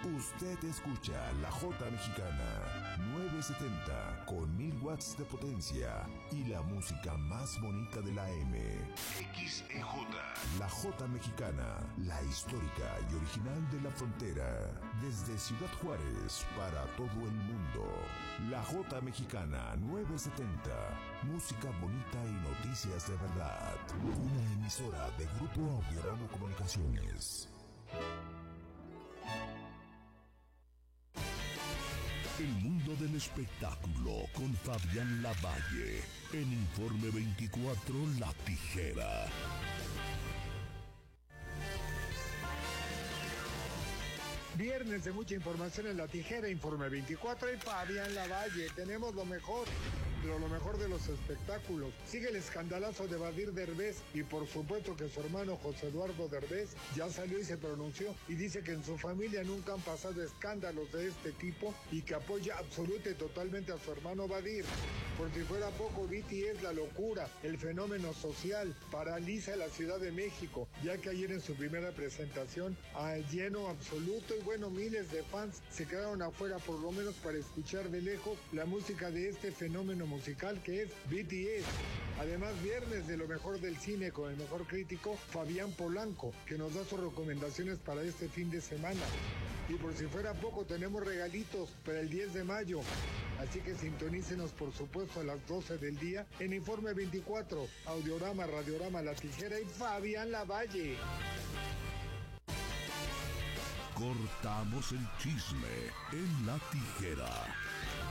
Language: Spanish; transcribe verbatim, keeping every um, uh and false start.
Usted escucha La Jota Mexicana novecientos setenta con mil watts de potencia y la música más bonita de la M. X E J. La Jota Mexicana, la histórica y original de la frontera. Desde Ciudad Juárez para todo el mundo. La Jota Mexicana novecientos setenta. Música bonita y noticias de verdad. Una emisora de Grupo Audiorama Comunicaciones. El mundo del espectáculo con Fabián Lavalle en Informe veinticuatro La Tijera. Viernes de mucha información en La Tijera, Informe veinticuatro y Fabián Lavalle. Tenemos lo mejor, pero lo mejor de los espectáculos. Sigue el escandalazo de Badir Derbez y por supuesto que su hermano José Eduardo Derbez ya salió y se pronunció y dice que en su familia nunca han pasado escándalos de este tipo y que apoya absoluta y totalmente a su hermano Badir. Por si fuera poco, B T S, la locura, el fenómeno social, paraliza la Ciudad de México, ya que ayer en su primera presentación, a lleno absoluto, y bueno, miles de fans se quedaron afuera por lo menos para escuchar de lejos la música de este fenómeno musical que es B T S. Además, viernes de lo mejor del cine con el mejor crítico, Fabián Polanco, que nos da sus recomendaciones para este fin de semana. Y por si fuera poco, tenemos regalitos para el diez de mayo. Así que sintonícenos por supuesto a las doce del día en Informe veinticuatro, Audiorama, Radiorama, La Tijera y Fabián Lavalle. Cortamos el chisme en La Tijera.